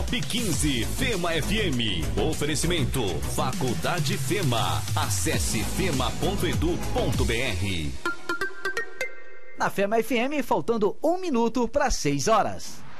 Top 15 Fema FM. Oferecimento Faculdade Fema. Acesse fema.edu.br. Na Fema FM, faltando 1 minuto para 6 horas.